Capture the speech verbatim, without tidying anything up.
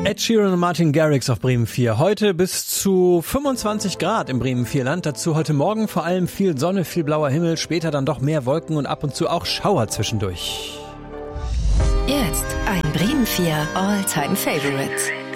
Ed Sheeran und Martin Garrix auf Bremen vier. Heute bis zu fünfundzwanzig Grad im Bremen vier Land. Dazu heute Morgen vor allem viel Sonne, viel blauer Himmel. Später dann doch mehr Wolken und ab und zu auch Schauer zwischendurch. Jetzt ein Bremen vier All-Time Favorite.